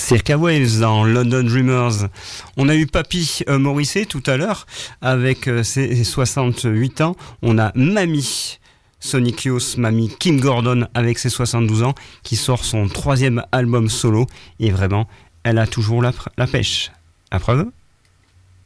Circa Waves dans London Dreamers. On a eu Papy Morrissey tout à l'heure avec ses 68 ans. On a Mamie Sonic Youth, Mamie Kim Gordon avec ses 72 ans qui sort son 3e album solo et vraiment elle a toujours la pêche. La preuve ?